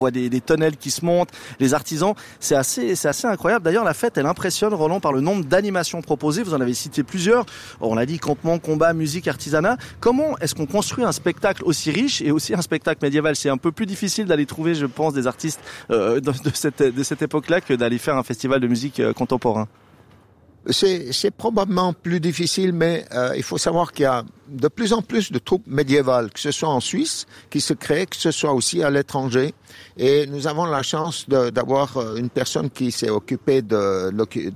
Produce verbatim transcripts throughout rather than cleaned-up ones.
On voit des, des tonnelles qui se montent, les artisans, c'est assez, c'est assez incroyable. D'ailleurs, la fête, elle impressionne Roland par le nombre d'animations proposées. Vous en avez cité plusieurs. On l'a dit, campement, combat, musique, artisanat. Comment est-ce qu'on construit un spectacle aussi riche et aussi un spectacle médiéval? C'est un peu plus difficile d'aller trouver, je pense, des artistes euh, de, de, cette, de cette époque-là que d'aller faire un festival de musique euh, contemporain. C'est, c'est probablement plus difficile, mais euh, il faut savoir qu'il y a de plus en plus de troupes médiévales, que ce soit en Suisse, qui se créent, que ce soit aussi à l'étranger. Et nous avons la chance de, d'avoir une personne qui s'est occupée de,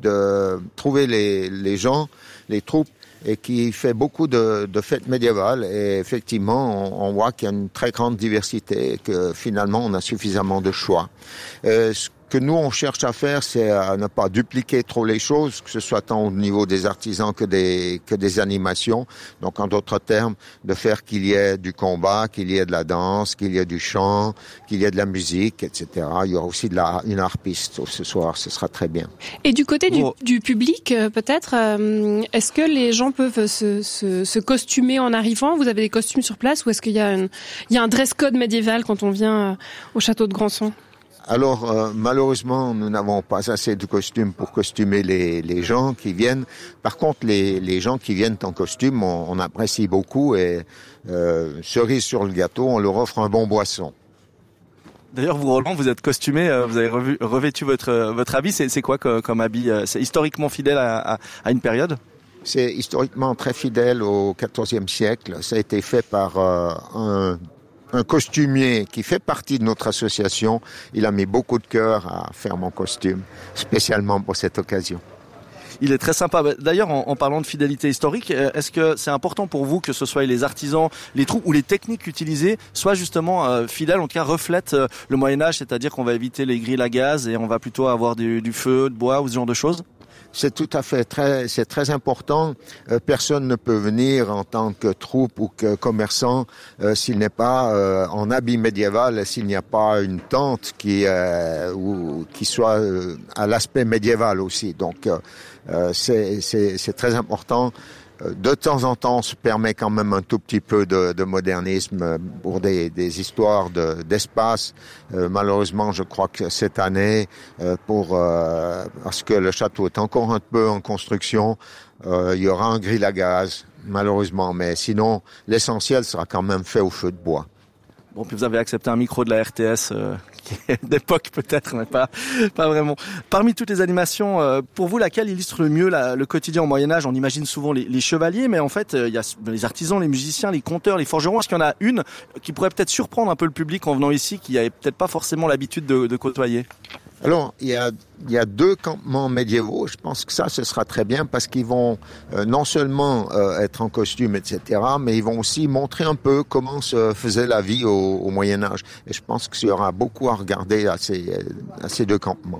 de trouver les, les gens, les troupes, et qui fait beaucoup de, de fêtes médiévales. Et effectivement, on, on voit qu'il y a une très grande diversité et que finalement, on a suffisamment de choix. Euh, ce que nous, on cherche à faire, c'est à ne pas dupliquer trop les choses, que ce soit tant au niveau des artisans que des, que des animations. Donc, en d'autres termes, de faire qu'il y ait du combat, qu'il y ait de la danse, qu'il y ait du chant, qu'il y ait de la musique, et cetera. Il y aura aussi de la, une harpiste ce soir, ce sera très bien. Et du côté du, oh. du public, peut-être, euh, est-ce que les gens peuvent se, se, se costumer en arrivant? Vous avez des costumes sur place ou est-ce qu'il y a, une, il y a un dress code médiéval quand on vient au château de Grandson? Alors, euh, malheureusement, nous n'avons pas assez de costumes pour costumer les, les gens qui viennent. Par contre, les, les gens qui viennent en costume, on, on apprécie beaucoup et euh, cerise sur le gâteau, on leur offre un bon boisson. D'ailleurs, vous, Roland, vous êtes costumé, euh, vous avez revu, revêtu votre, votre habit. C'est, c'est quoi comme, comme habit? C'est historiquement fidèle à, à, à une période? C'est historiquement très fidèle au quatorzième siècle. Ça a été fait par euh, un... un costumier qui fait partie de notre association. Il a mis beaucoup de cœur à faire mon costume, spécialement pour cette occasion. Il est très sympa. D'ailleurs, en, en parlant de fidélité historique, est-ce que c'est important pour vous que ce soit les artisans, les troupes ou les techniques utilisées soient justement euh, fidèles, en tout cas reflètent euh, le Moyen-Âge, c'est-à-dire qu'on va éviter les grilles à gaz et on va plutôt avoir du, du feu, de bois ou ce genre de choses? C'est tout à fait très, c'est très important. Euh, personne ne peut venir en tant que troupe ou que commerçant euh, s'il n'est pas euh, en habit médiéval, s'il n'y a pas une tente qui euh, ou qui soit euh, à l'aspect médiéval aussi. Donc euh, c'est, c'est, c'est très important. De temps en temps, on se permet quand même un tout petit peu de, de modernisme pour des, des histoires de, d'espace. Euh, malheureusement, je crois que cette année, euh, pour euh, parce que le château est encore un peu en construction, euh, il y aura un grill à gaz, malheureusement. Mais sinon, l'essentiel sera quand même fait au feu de bois. Bon, puis vous avez accepté un micro de la R T S euh, qui est d'époque peut-être, mais pas pas vraiment. Parmi toutes les animations, euh, pour vous, laquelle illustre le mieux la, le quotidien au Moyen-Âge? On imagine souvent les, les chevaliers, mais en fait, il euh, y a les artisans, les musiciens, les conteurs, les forgerons. Est-ce qu'il y en a une qui pourrait peut-être surprendre un peu le public en venant ici, qui n'avait peut-être pas forcément l'habitude de, de côtoyer? Alors, il y a, il y a deux campements médiévaux. Je pense que ça, ce sera très bien parce qu'ils vont euh, non seulement euh, être en costume, et cetera, mais ils vont aussi montrer un peu comment se faisait la vie au, au Moyen-Âge. Et je pense qu'il y aura beaucoup à regarder à ces, à ces deux campements.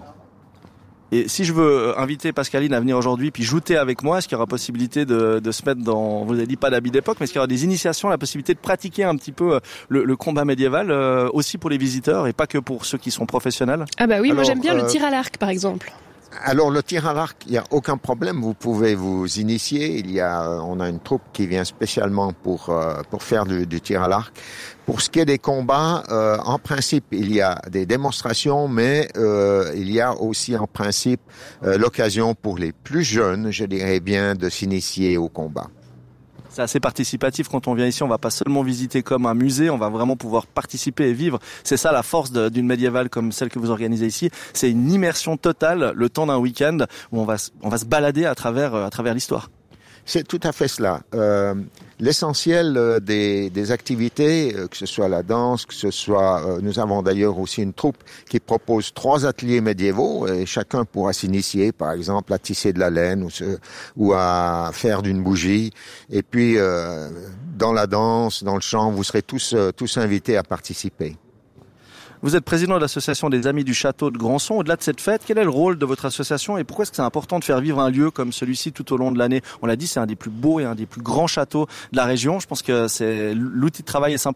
Et si je veux inviter Pascaline à venir aujourd'hui puis jouter avec moi, est-ce qu'il y aura possibilité de, de se mettre dans, vous avez dit pas d'habit d'époque, mais est-ce qu'il y aura des initiations, la possibilité de pratiquer un petit peu le, le combat médiéval euh, aussi pour les visiteurs et pas que pour ceux qui sont professionnels? Ah bah oui, Alors, moi j'aime bien euh, le tir à l'arc par exemple. Alors le tir à l'arc, il n'y a aucun problème, vous pouvez vous initier. Il y a, on a une troupe qui vient spécialement pour euh, pour faire du, du tir à l'arc. Pour ce qui est des combats, euh, en principe, il y a des démonstrations, mais euh, il y a aussi en principe euh, l'occasion pour les plus jeunes, je dirais bien, de s'initier au combat. C'est assez participatif quand on vient ici, on va pas seulement visiter comme un musée, on va vraiment pouvoir participer et vivre. C'est ça la force de, d'une médiévale comme celle que vous organisez ici, c'est une immersion totale le temps d'un week-end où on va on va se balader à travers à travers l'histoire. C'est tout à fait cela. Euh, l'essentiel des, des activités, que ce soit la danse, que ce soit... Euh, nous avons d'ailleurs aussi une troupe qui propose trois ateliers médiévaux et chacun pourra s'initier, par exemple, à tisser de la laine ou, se, ou à faire d'une bougie. Et puis, euh, dans la danse, dans le chant, vous serez tous, tous invités à participer. Vous êtes président de l'association des Amis du Château de Grandson. Au-delà de cette fête, quel est le rôle de votre association et pourquoi est-ce que c'est important de faire vivre un lieu comme celui-ci tout au long de l'année? On l'a dit, c'est un des plus beaux et un des plus grands châteaux de la région. Je pense que c'est, l'outil de travail est sympa.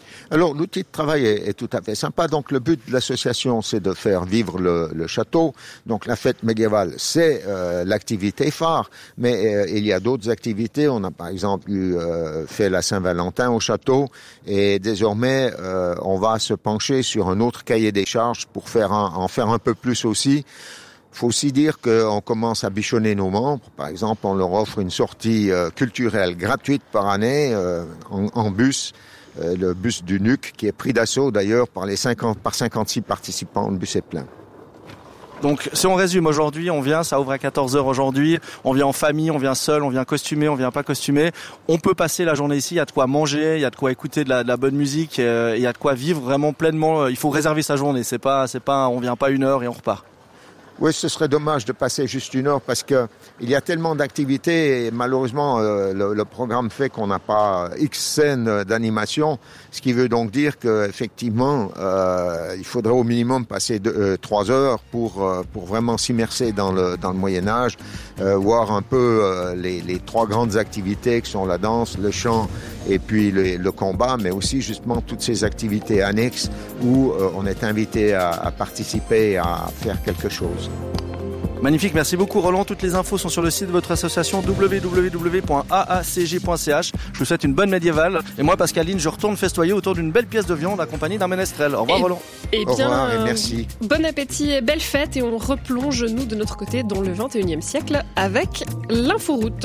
Alors, l'outil de travail est, est tout à fait sympa. Donc, le but de l'association, c'est de faire vivre le, le château. Donc, la fête médiévale, c'est euh, l'activité phare. Mais euh, il y a d'autres activités. On a, par exemple, eu, euh, fait la Saint-Valentin au château. Et désormais, euh, on va se pencher sur un autre cahier des charges pour faire un, en faire un peu plus aussi. Il faut aussi dire qu'on commence à bichonner nos membres. Par exemple, on leur offre une sortie euh, culturelle gratuite par année euh, en, en bus. Euh, le bus du N U C, qui est pris d'assaut d'ailleurs par les cinquante, par cinquante-six participants. Le bus est plein. Donc, si on résume, aujourd'hui, on vient, ça ouvre à quatorze heures aujourd'hui, on vient en famille, on vient seul, on vient costumé, on vient pas costumé. On peut passer la journée ici, il y a de quoi manger, il y a de quoi écouter de la, de la bonne musique, euh, il y a de quoi vivre vraiment pleinement. Il faut réserver sa journée, c'est pas, c'est pas, on vient pas une heure et on repart. Oui, ce serait dommage de passer juste une heure parce que il y a tellement d'activités et malheureusement euh, le, le programme fait qu'on n'a pas X scènes d'animation, ce qui veut donc dire qu'effectivement euh, il faudrait au minimum passer deux, euh, trois heures pour euh, pour vraiment s'immerser dans le dans le Moyen Âge, euh, voir un peu euh, les, les trois grandes activités qui sont la danse, le chant et puis le, le combat, mais aussi justement toutes ces activités annexes où euh, on est invité à, à participer, à faire quelque chose. Magnifique, merci beaucoup Roland. Toutes les infos sont sur le site de votre association w w w point a a c g point c h. Je vous souhaite une bonne médiévale. Et moi, Pascaline, je retourne festoyer autour d'une belle pièce de viande accompagnée d'un ménestrel. Au revoir et, Roland. Et bien, Au revoir et merci. Euh, bon appétit et belle fête. Et on replonge, nous, de notre côté, dans le vingt et unième siècle avec l'inforoute.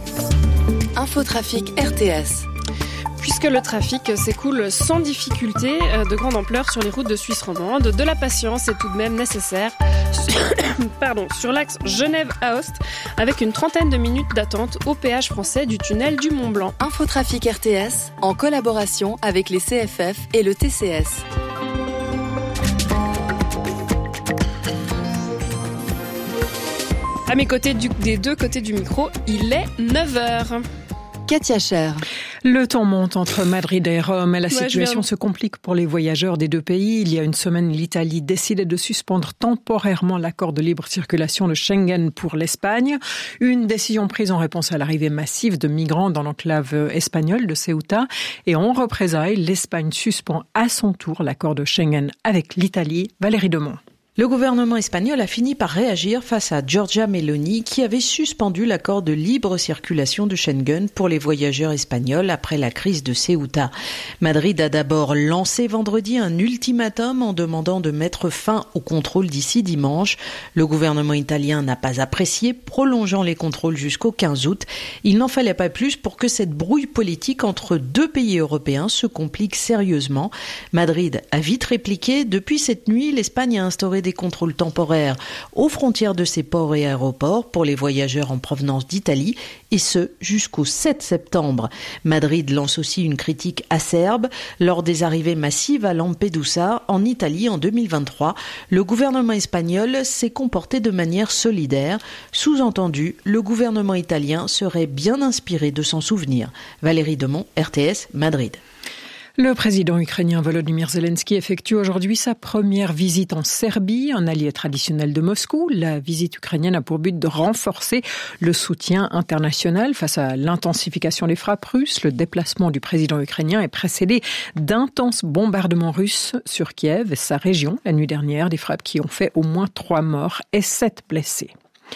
Infotrafic R T S. Puisque le trafic s'écoule sans difficulté de grande ampleur sur les routes de Suisse romande, de la patience est tout de même nécessaire Pardon, sur l'axe Genève-Aoste, avec une trentaine de minutes d'attente au péage français du tunnel du Mont-Blanc. Infotrafic R T S, en collaboration avec les C F F et le T C S. À mes côtés, du, des deux côtés du micro, il est neuf heures. Katia Cher. Le temps monte entre Madrid et Rome et la Ouais, situation se complique pour les voyageurs des deux pays. Il y a une semaine, l'Italie décidait de suspendre temporairement l'accord de libre circulation de Schengen pour l'Espagne. Une décision prise en réponse à l'arrivée massive de migrants dans l'enclave espagnole de Ceuta. Et en représailles, l'Espagne suspend à son tour l'accord de Schengen avec l'Italie. Valérie Demont. Le gouvernement espagnol a fini par réagir face à Giorgia Meloni qui avait suspendu l'accord de libre circulation de Schengen pour les voyageurs espagnols après la crise de Ceuta. Madrid a d'abord lancé vendredi un ultimatum en demandant de mettre fin au contrôle d'ici dimanche. Le gouvernement italien n'a pas apprécié, prolongeant les contrôles jusqu'au quinze août. Il n'en fallait pas plus pour que cette brouille politique entre deux pays européens se complique sérieusement. Madrid a vite répliqué. Depuis cette nuit, l'Espagne a instauré des contrôles temporaires aux frontières de ses ports et aéroports pour les voyageurs en provenance d'Italie, et ce jusqu'au sept septembre. Madrid lance aussi une critique acerbe lors des arrivées massives à Lampedusa en Italie en deux mille vingt-trois. Le gouvernement espagnol s'est comporté de manière solidaire. Sous-entendu, le gouvernement italien serait bien inspiré de s'en souvenir. Valérie Demont, R T S, Madrid. Le président ukrainien Volodymyr Zelensky effectue aujourd'hui sa première visite en Serbie, un allié traditionnel de Moscou. La visite ukrainienne a pour but de renforcer le soutien international face à l'intensification des frappes russes. Le déplacement du président ukrainien est précédé d'intenses bombardements russes sur Kiev et sa région la nuit dernière, des frappes qui ont fait au moins trois morts et sept blessés.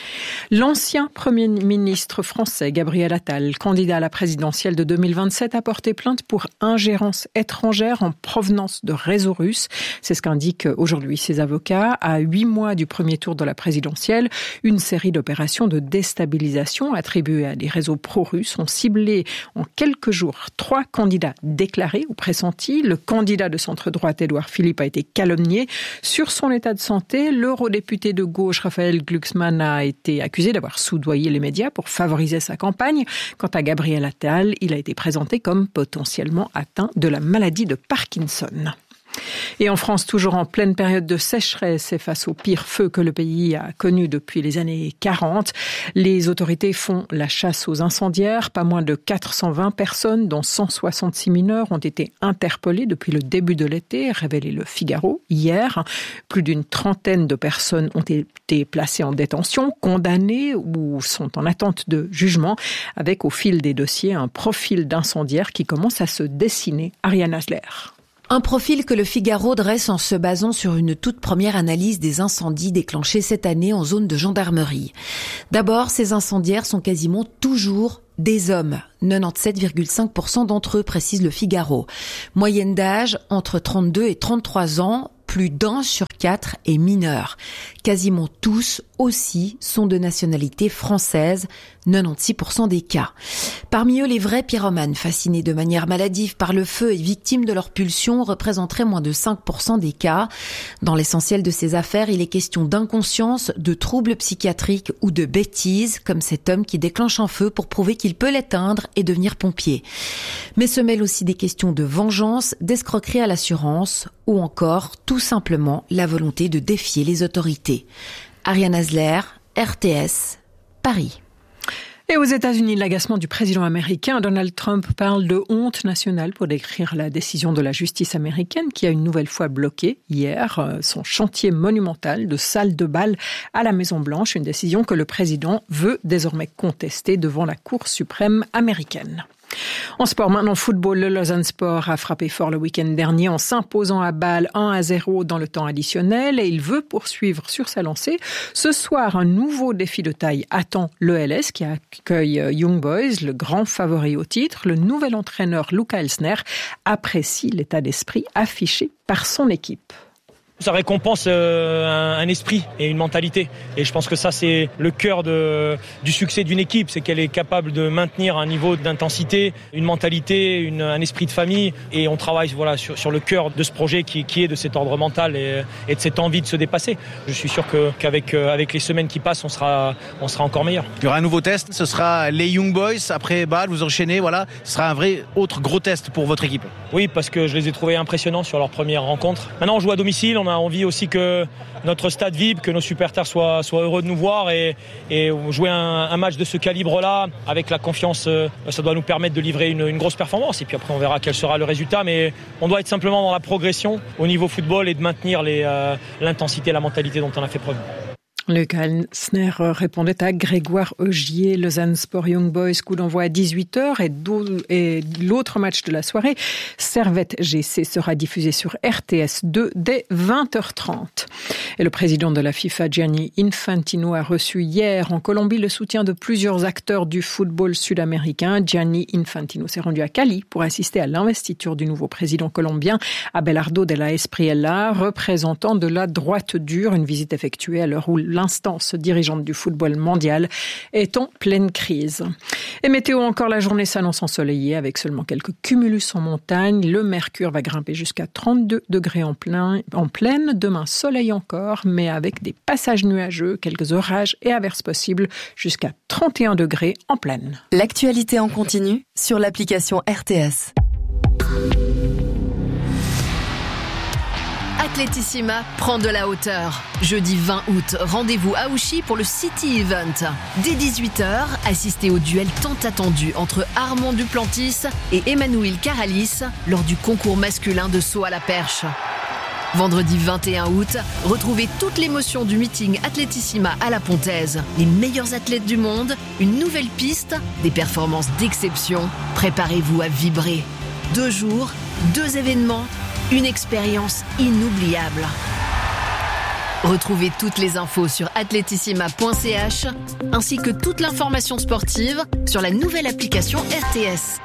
L'ancien Premier ministre français Gabriel Attal, candidat à la présidentielle de deux mille vingt-sept, a porté plainte pour ingérence étrangère en provenance de réseaux russes. C'est ce qu'indiquent aujourd'hui ses avocats. À huit mois du premier tour de la présidentielle, une série d'opérations de déstabilisation attribuées à des réseaux pro-russes ont ciblé en quelques jours trois candidats déclarés ou pressentis. Le candidat de centre-droite Édouard Philippe a été calomnié sur son état de santé. L'eurodéputé de gauche Raphaël Glucksmann a été accusé d'avoir soudoyé les médias pour favoriser sa campagne. Quant à Gabriel Attal, il a été présenté comme potentiellement atteint de la maladie de Parkinson. Et en France, toujours en pleine période de sécheresse et face au pire feu que le pays a connu depuis les années quarante, les autorités font la chasse aux incendiaires. Pas moins de quatre cent vingt personnes, dont cent soixante-six mineurs, ont été interpellées depuis le début de l'été, révélé le Figaro hier. Plus d'une trentaine de personnes ont été placées en détention, condamnées ou sont en attente de jugement, avec au fil des dossiers un profil d'incendiaire qui commence à se dessiner. Ariane Asler. Un profil que le Figaro dresse en se basant sur une toute première analyse des incendies déclenchés cette année en zone de gendarmerie. D'abord, ces incendiaires sont quasiment toujours des hommes. quatre-vingt-dix-sept virgule cinq pour cent d'entre eux, précise le Figaro. Moyenne d'âge entre trente-deux et trente-trois ans. Plus d'un sur quatre est mineur. Quasiment tous aussi sont de nationalité française, quatre-vingt-six pour cent des cas. Parmi eux, les vrais pyromanes, fascinés de manière maladive par le feu et victimes de leur pulsion, représenteraient moins de cinq pour cent des cas. Dans l'essentiel de ces affaires, il est question d'inconscience, de troubles psychiatriques ou de bêtises, comme cet homme qui déclenche un feu pour prouver qu'il peut l'éteindre et devenir pompier. Mais se mêlent aussi des questions de vengeance, d'escroquerie à l'assurance, ou encore, tout simplement, la volonté de défier les autorités. Ariane Hasler, R T S, Paris. Et aux États-Unis, l'agacement du président américain Donald Trump parle de honte nationale pour décrire la décision de la justice américaine qui a une nouvelle fois bloqué hier son chantier monumental de salle de bal à la Maison-Blanche, une décision que le président veut désormais contester devant la Cour suprême américaine. En sport, maintenant football, le Lausanne Sport a frappé fort le week-end dernier en s'imposant à Bâle un à zéro dans le temps additionnel et il veut poursuivre sur sa lancée. Ce soir, un nouveau défi de taille attend l'E L S qui accueille Young Boys, le grand favori au titre. Le nouvel entraîneur Luca Elsner apprécie l'état d'esprit affiché par son équipe. Ça récompense euh, un, un esprit et une mentalité. Et je pense que ça, c'est le cœur de, du succès d'une équipe. C'est qu'elle est capable de maintenir un niveau d'intensité, une mentalité, une, un esprit de famille. Et on travaille voilà, sur, sur le cœur de ce projet qui, qui est de cet ordre mental et, et de cette envie de se dépasser. Je suis sûr que, qu'avec euh, avec les semaines qui passent, on sera, on sera encore meilleur. Il y aura un nouveau test. Ce sera les Young Boys. Après Bâle, vous enchaînez. Voilà. Ce sera un vrai autre gros test pour votre équipe. Oui, parce que je les ai trouvés impressionnants sur leur première rencontre. Maintenant, on joue à domicile. On a envie aussi que notre stade vibre, que nos supporters soient, soient heureux de nous voir et, et jouer un, un match de ce calibre-là avec la confiance, ça doit nous permettre de livrer une, une grosse performance et puis après on verra quel sera le résultat, mais on doit être simplement dans la progression au niveau football et de maintenir les, euh, l'intensité et la mentalité dont on a fait preuve. Luca Elsner répondait à Grégoire Augier. Lausanne Sport Young Boys, coup d'envoi à dix-huit heures et, et l'autre match de la soirée, Servette G C, sera diffusé sur R T S deux dès vingt heures trente. Et le président de la FIFA, Gianni Infantino, a reçu hier en Colombie le soutien de plusieurs acteurs du football sud-américain. Gianni Infantino s'est rendu à Cali pour assister à l'investiture du nouveau président colombien, Abelardo de la Espriella, représentant de la droite dure, une visite effectuée à l'heure où l'instance dirigeante du football mondial est en pleine crise. Et météo, encore la journée s'annonce ensoleillée avec seulement quelques cumulus en montagne. Le mercure va grimper jusqu'à trente-deux degrés en, plein, en plaine. Demain, soleil encore, mais avec des passages nuageux, quelques orages et averses possibles jusqu'à trente et un degrés en plaine. L'actualité en continu sur l'application R T S. Atletissima prend de la hauteur. Jeudi vingt août, rendez-vous à Ouchy pour le City Event. Dès dix-huit heures, assistez au duel tant attendu entre Armand Duplantis et Emmanuel Caralis lors du concours masculin de saut à la perche. Vendredi vingt et un août, retrouvez toute l'émotion du meeting Atletissima à la Pontaise. Les meilleurs athlètes du monde, une nouvelle piste, des performances d'exception. Préparez-vous à vibrer. Deux jours, deux événements, une expérience inoubliable. Retrouvez toutes les infos sur atletissima point c h ainsi que toute l'information sportive sur la nouvelle application R T S.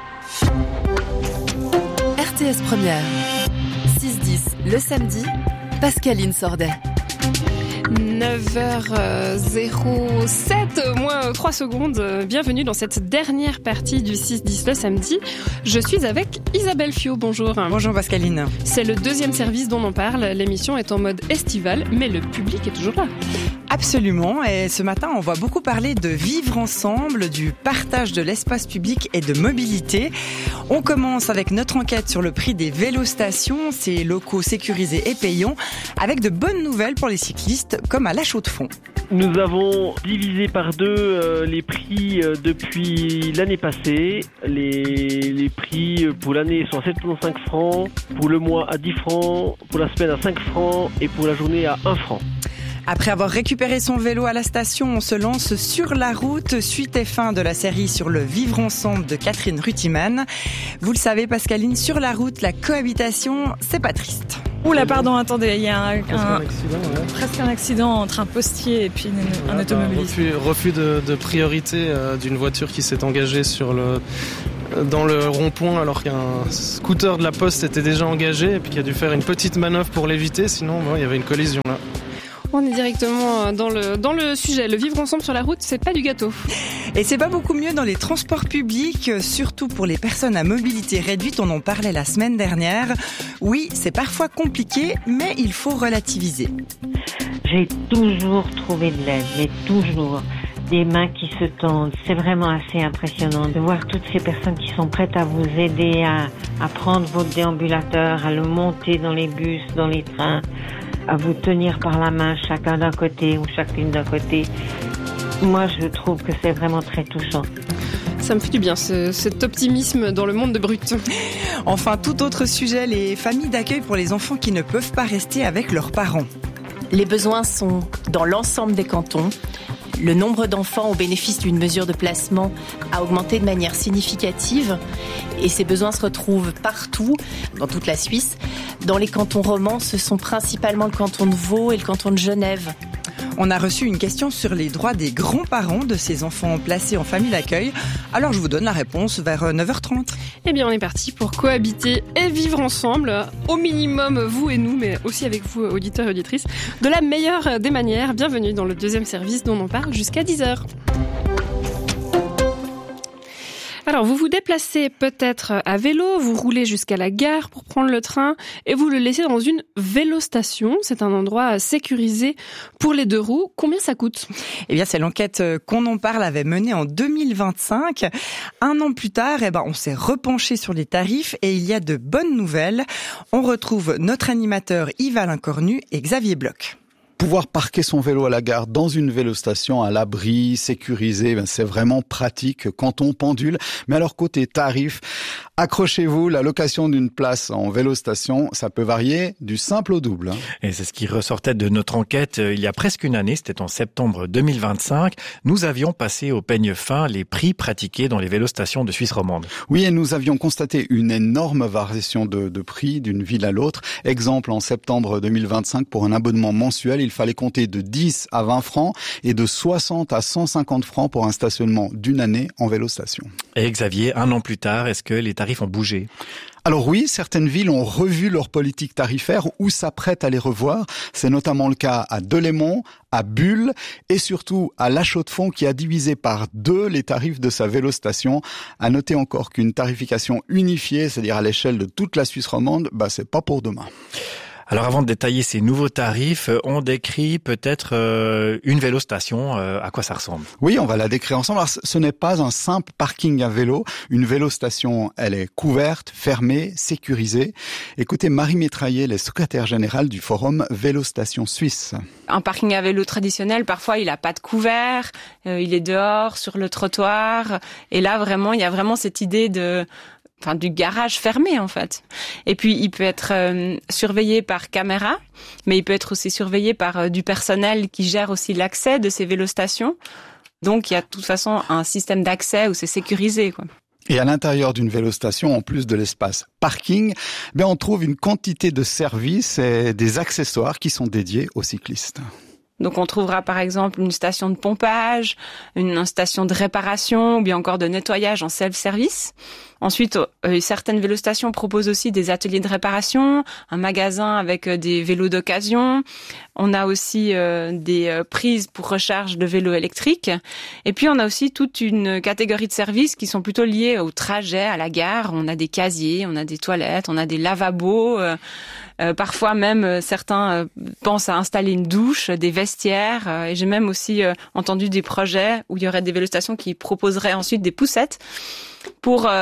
R T S Première. six dix le samedi, Pascaline Sordet. neuf heures zéro sept, moins trois secondes. Bienvenue dans cette dernière partie du six dix le samedi. Je suis avec Isabelle Fio, bonjour. Bonjour Pascaline. C'est le deuxième service dont on parle. L'émission est en mode estival, mais le public est toujours là. Absolument, et ce matin on va beaucoup parler de vivre ensemble, du partage de l'espace public et de mobilité. On commence avec notre enquête sur le prix des vélostations, ces locaux sécurisés et payants, avec de bonnes nouvelles pour les cyclistes, comme à La Chaux-de-Fonds. Nous avons divisé par deux euh, les prix euh, depuis l'année passée. Les, les prix pour l'année sont à sept virgule cinq francs, pour le mois à dix francs, pour la semaine à cinq francs et pour la journée à un franc. Après avoir récupéré son vélo à la station, on se lance sur la route, suite et fin de la série sur le vivre ensemble de Catherine Rutiman. Vous le savez, Pascaline, sur la route, la cohabitation, c'est pas triste. Oula, pardon, attendez, il y a un, presque un, un accident, ouais. presque un accident entre un postier et puis une, un automobiliste. Bah, refus, refus de, de priorité euh, d'une voiture qui s'est engagée sur le, dans le rond-point alors qu'un scooter de la Poste était déjà engagé et puis qui a dû faire une petite manœuvre pour l'éviter, sinon bon, il y avait une collision là. On est directement dans le, dans le sujet. Le vivre ensemble sur la route, c'est pas du gâteau. Et c'est pas beaucoup mieux dans les transports publics, surtout pour les personnes à mobilité réduite. On en parlait la semaine dernière. Oui, c'est parfois compliqué, mais il faut relativiser. J'ai toujours trouvé de l'aide, mais toujours. Des mains qui se tendent. C'est vraiment assez impressionnant de voir toutes ces personnes qui sont prêtes à vous aider à, à prendre votre déambulateur, à le monter dans les bus, dans les trains, à vous tenir par la main, chacun d'un côté ou chacune d'un côté. Moi, je trouve que c'est vraiment très touchant. Ça me fait du bien, ce, cet optimisme dans le monde de brut. Enfin, tout autre sujet, les familles d'accueil pour les enfants qui ne peuvent pas rester avec leurs parents. Les besoins sont dans l'ensemble des cantons. Le nombre d'enfants au bénéfice d'une mesure de placement a augmenté de manière significative et ces besoins se retrouvent partout, dans toute la Suisse. Dans les cantons romans, ce sont principalement le canton de Vaud et le canton de Genève. On a reçu une question sur les droits des grands-parents de ces enfants placés en famille d'accueil. Alors je vous donne la réponse vers neuf heures trente. Eh bien on est parti pour cohabiter et vivre ensemble, au minimum vous et nous, mais aussi avec vous auditeurs et auditrices, de la meilleure des manières. Bienvenue dans le deuxième service dont on parle jusqu'à dix heures. Alors, vous vous déplacez peut-être à vélo, vous roulez jusqu'à la gare pour prendre le train et vous le laissez dans une vélostation. C'est un endroit sécurisé pour les deux roues. Combien ça coûte ? Eh bien, c'est l'enquête qu'on en parle avait menée en deux mille vingt-cinq. Un an plus tard, eh ben, on s'est repenché sur les tarifs et il y a de bonnes nouvelles. On retrouve notre animateur Yves-Alain Cornu et Xavier Bloch. Pouvoir parquer son vélo à la gare dans une vélostation à l'abri, sécurisé, ben c'est vraiment pratique quand on pendule. Mais alors côté tarif, accrochez-vous, la location d'une place en vélostation, ça peut varier du simple au double. Et c'est ce qui ressortait de notre enquête il y a presque une année, c'était en septembre deux mille vingt-cinq. Nous avions passé au peigne fin les prix pratiqués dans les vélostations de Suisse romande. Oui, et nous avions constaté une énorme variation de, de prix d'une ville à l'autre. Exemple, en septembre deux mille vingt-cinq, pour un abonnement mensuel, il fallait compter de dix à vingt francs et de soixante à cent cinquante francs pour un stationnement d'une année en vélostation. Et Xavier, un an plus tard, est-ce que les tarifs ont bougé ? Alors oui, certaines villes ont revu leur politique tarifaire ou s'apprêtent à les revoir. C'est notamment le cas à Delémont, à Bulle et surtout à La Chaux-de-Fonds qui a divisé par deux les tarifs de sa vélostation. À noter encore qu'une tarification unifiée, c'est-à-dire à l'échelle de toute la Suisse romande, bah c'est pas pour demain. Alors avant de détailler ces nouveaux tarifs, on décrit peut-être euh, une vélostation, euh, à quoi ça ressemble ? Oui, on va la décrire ensemble. Alors, ce n'est pas un simple parking à vélo. Une vélostation, elle est couverte, fermée, sécurisée. Écoutez, Marie Métraillé, elle est secrétaire générale du forum Vélostation Suisse. Un parking à vélo traditionnel, parfois il n'a pas de couvert, euh, il est dehors, sur le trottoir. Et là, vraiment, il y a vraiment cette idée de... Enfin, du garage fermé, en fait. Et puis, il peut être euh, surveillé par caméra, mais il peut être aussi surveillé par euh, du personnel qui gère aussi l'accès de ces vélostations. Donc, il y a de toute façon un système d'accès où c'est sécurisé, quoi. Et à l'intérieur d'une vélostation, en plus de l'espace parking, ben on trouve une quantité de services et des accessoires qui sont dédiés aux cyclistes. Donc on trouvera par exemple une station de pompage, une station de réparation ou bien encore de nettoyage en self-service. Ensuite, euh, certaines vélostations proposent aussi des ateliers de réparation, un magasin avec euh, des vélos d'occasion. On a aussi euh, des euh, prises pour recharge de vélos électriques. Et puis on a aussi toute une catégorie de services qui sont plutôt liés au trajet à la gare. On a des casiers, on a des toilettes, on a des lavabos. Euh, euh, parfois même euh, certains euh, pensent à installer une douche, des vestiaires. Euh, et j'ai même aussi euh, entendu des projets où il y aurait des vélostations qui proposeraient ensuite des poussettes pour euh,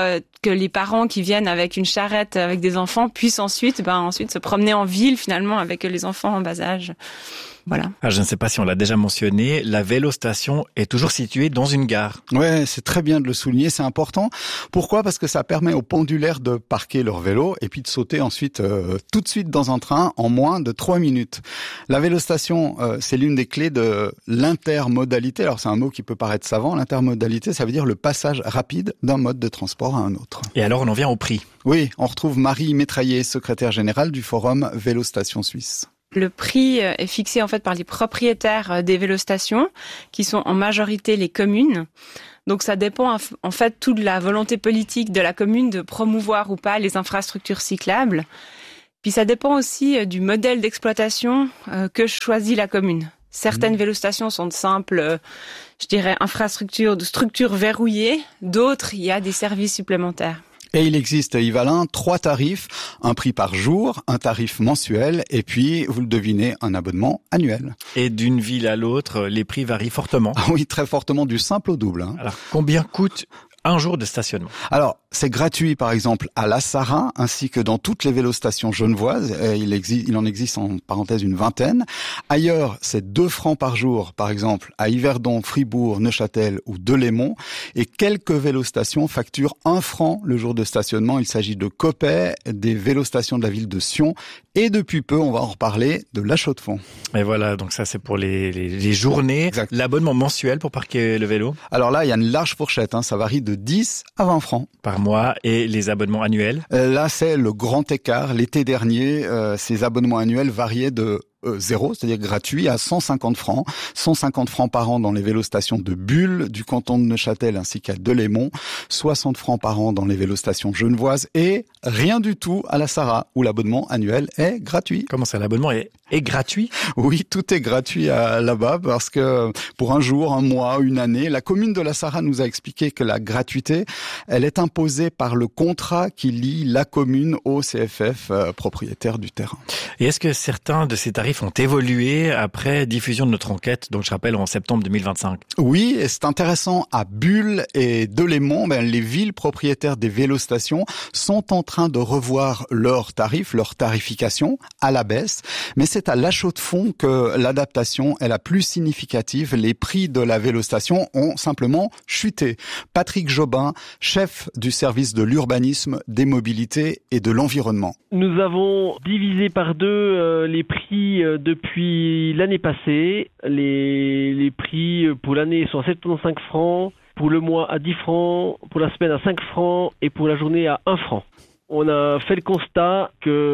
que les parents qui viennent avec une charrette avec des enfants puissent ensuite, ben ensuite se promener en ville finalement avec les enfants en bas âge. Voilà. Ah, je ne sais pas si on l'a déjà mentionné, la vélostation est toujours située dans une gare. Ouais, c'est très bien de le souligner, c'est important. Pourquoi ? Parce que ça permet aux pendulaires de parquer leur vélo et puis de sauter ensuite euh, tout de suite dans un train en moins de trois minutes. La vélostation, euh, c'est l'une des clés de l'intermodalité. Alors c'est un mot qui peut paraître savant, l'intermodalité, ça veut dire le passage rapide d'un mode de transport à un autre. Et alors on en vient au prix. Oui, on retrouve Marie Métraillé, secrétaire générale du forum Vélostation Suisse. Le prix est fixé en fait par les propriétaires des vélostations, qui sont en majorité les communes. Donc ça dépend en fait tout de la volonté politique de la commune de promouvoir ou pas les infrastructures cyclables. Puis ça dépend aussi du modèle d'exploitation que choisit la commune. Certaines vélostations sont de simples, je dirais, infrastructures, de structures verrouillées. D'autres, il y a des services supplémentaires. Et il existe, Yves Alain, trois tarifs, un prix par jour, un tarif mensuel et puis, vous le devinez, un abonnement annuel. Et d'une ville à l'autre, les prix varient fortement. Ah oui, très fortement, du simple au double. Hein. Alors, combien coûte un jour de stationnement? Alors, c'est gratuit, par exemple, à La Sarraz, ainsi que dans toutes les vélostations genevoises. Il, existe, il en existe, en parenthèse, une vingtaine. Ailleurs, c'est deux francs par jour, par exemple, à Yverdon, Fribourg, Neuchâtel ou Delémont. Et quelques vélostations facturent un franc le jour de stationnement. Il s'agit de Coppet, des vélostations de la ville de Sion. Et depuis peu, on va en reparler, de La Chaux-de-Fonds. Et voilà, donc ça, c'est pour les, les, les journées. Exact. L'abonnement mensuel pour parquer le vélo? Alors là, il y a une large fourchette, hein, ça varie de dix à vingt francs. Par mois. Et les abonnements annuels? euh, Là, c'est le grand écart. L'été dernier, euh, ces abonnements annuels variaient de euh, zéro, c'est-à-dire gratuit, à cent cinquante francs. cent cinquante francs par an dans les vélostations de Bulle, du canton de Neuchâtel ainsi qu'à Delémont. soixante francs par an dans les vélostations genevoises. Et rien du tout à La Sarraz, où l'abonnement annuel est gratuit. Comment ça, l'abonnement est, est gratuit? Oui, tout est gratuit à, là-bas, parce que pour un jour, un mois, une année, la commune de La Sarraz nous a expliqué que la gratuité, elle est imposée par le contrat qui lie la commune au C F F, euh, propriétaire du terrain. Et est-ce que certains de ces tarifs ont évolué après diffusion de notre enquête, donc je rappelle en septembre deux mille vingt-cinq? Oui, et c'est intéressant, à Bulle et Delémont, ben, les villes propriétaires des vélostations sont en train de revoir leurs tarifs, leur tarification à la baisse, mais c'est à La Chaux-de-Fonds que l'adaptation est la plus significative. Les prix de la vélostation ont simplement chuté. Patrick Jobin, chef du service de l'urbanisme, des mobilités et de l'environnement. Nous avons divisé par deux euh, les prix euh, depuis l'année passée. Les, les prix pour l'année sont à soixante-quinze francs, pour le mois à dix francs, pour la semaine à cinq francs et pour la journée à un franc. On a fait le constat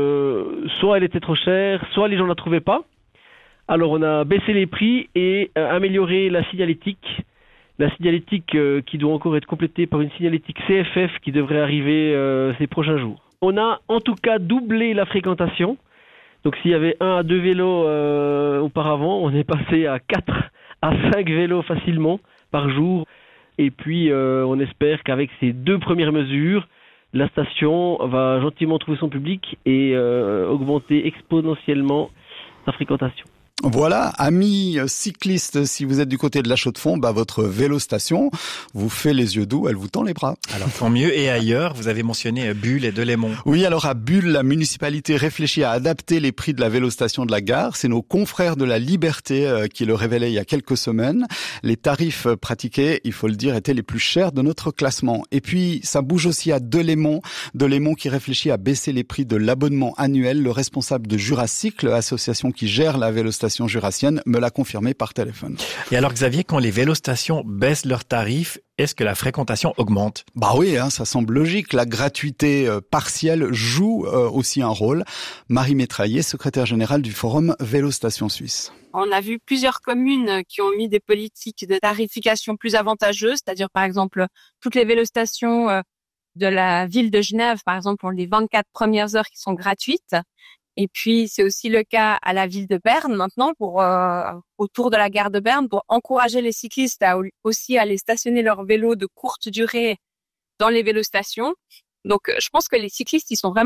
que soit elle était trop chère, soit les gens ne la trouvaient pas. Alors on a baissé les prix et euh, amélioré la signalétique. La signalétique euh, qui doit encore être complétée par une signalétique C F F qui devrait arriver euh, ces prochains jours. On a en tout cas doublé la fréquentation. Donc s'il y avait un à deux vélos euh, auparavant, on est passé à quatre à cinq vélos facilement par jour. Et puis euh, on espère qu'avec ces deux premières mesures, la station va gentiment trouver son public et euh, augmenter exponentiellement sa fréquentation. Voilà, amis cyclistes, si vous êtes du côté de La Chaux-de-Fonds, bah, votre vélostation vous fait les yeux doux, elle vous tend les bras. Alors tant mieux. Et ailleurs, vous avez mentionné Bulle et Delémont. Oui, alors à Bulle, la municipalité réfléchit à adapter les prix de la vélostation de la gare. C'est nos confrères de la Liberté euh, qui le révélaient il y a quelques semaines. Les tarifs pratiqués, il faut le dire, étaient les plus chers de notre classement. Et puis, ça bouge aussi à Delémont. Delémont qui réfléchit à baisser les prix de l'abonnement annuel. Le responsable de Juracycle, l'association qui gère la vélostation jurassienne, me l'a confirmé par téléphone. Et alors Xavier, quand les vélostations baissent leurs tarifs, est-ce que la fréquentation augmente? Bah oui, hein, ça semble logique. La gratuité euh, partielle joue euh, aussi un rôle. Marie Métraillé, secrétaire générale du forum Vélostation Suisse. On a vu plusieurs communes qui ont mis des politiques de tarification plus avantageuses, c'est-à-dire par exemple toutes les vélostations euh, de la ville de Genève, par exemple, ont les vingt-quatre premières heures qui sont gratuites. Et puis, c'est aussi le cas à la ville de Berne maintenant, pour euh, autour de la gare de Berne, pour encourager les cyclistes à aussi aller stationner leurs vélos de courte durée dans les vélostations. Donc, je pense que les cyclistes, ils sont vraiment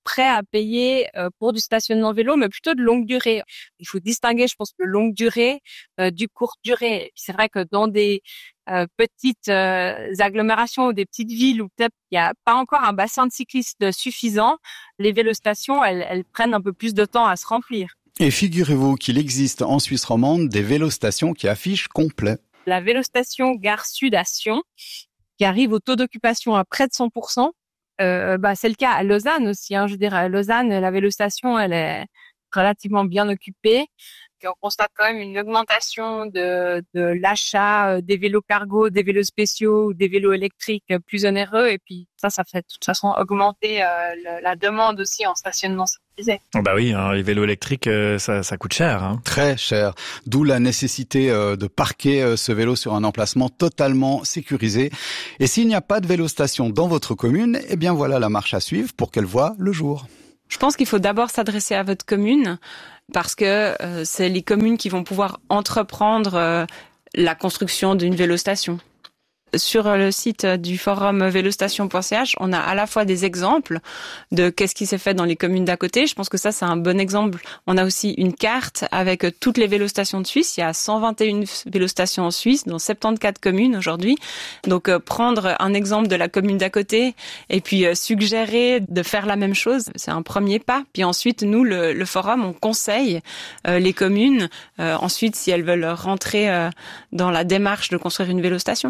prêts à payer euh, pour du stationnement vélo, mais plutôt de longue durée. Il faut distinguer, je pense, le longue durée euh, du courte durée. C'est vrai que dans des euh, petites euh, agglomérations ou des petites villes où peut-être il n'y a pas encore un bassin de cyclistes suffisant, les vélostations, elles, elles prennent un peu plus de temps à se remplir. Et figurez-vous qu'il existe en Suisse romande des vélostations qui affichent complet. La vélostation Gare Sud à Sion, qui arrive au taux d'occupation à près de cent pour cent, euh, bah, c'est le cas à Lausanne aussi. Hein. Je veux dire, à Lausanne, la vélostation, elle est relativement bien occupée. Et on constate quand même une augmentation de, de l'achat des vélos cargo, des vélos spéciaux, des vélos électriques plus onéreux. Et puis ça, ça fait de toute façon augmenter euh, le, la demande aussi en stationnement sécurisé. Oh bah oui, hein, les vélos électriques, euh, ça, ça coûte cher. Hein. Très cher. D'où la nécessité euh, de parquer euh, ce vélo sur un emplacement totalement sécurisé. Et s'il n'y a pas de vélostation dans votre commune, eh bien voilà la marche à suivre pour qu'elle voie le jour. Je pense qu'il faut d'abord s'adresser à votre commune parce que euh, c'est les communes qui vont pouvoir entreprendre euh, la construction d'une vélostation. Sur le site du forum vélostation point c h, on a à la fois des exemples de qu'est-ce qui s'est fait dans les communes d'à côté. Je pense que ça, c'est un bon exemple. On a aussi une carte avec toutes les vélostations de Suisse. Il y a cent vingt et une vélostations en Suisse, dans soixante-quatorze communes aujourd'hui. Donc, euh, prendre un exemple de la commune d'à côté et puis euh, suggérer de faire la même chose, c'est un premier pas. Puis ensuite, nous, le, le forum, on conseille euh, les communes, euh, ensuite, si elles veulent rentrer euh, dans la démarche de construire une vélostation.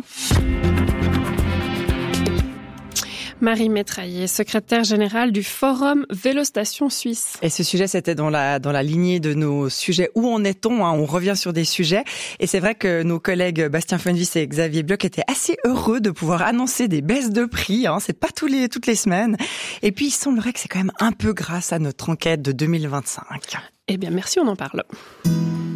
Marie Métraillé, secrétaire générale du Forum Vélostation Suisse. Et ce sujet, c'était dans la dans la lignée de nos sujets. Où en est-on, hein? On revient sur des sujets. Et c'est vrai que nos collègues Bastien Fonvis et Xavier Bloch étaient assez heureux de pouvoir annoncer des baisses de prix. Hein. C'est pas tous les toutes les semaines. Et puis, il semblerait que c'est quand même un peu grâce à notre enquête de deux mille vingt-cinq. Eh bien, merci, on en parle.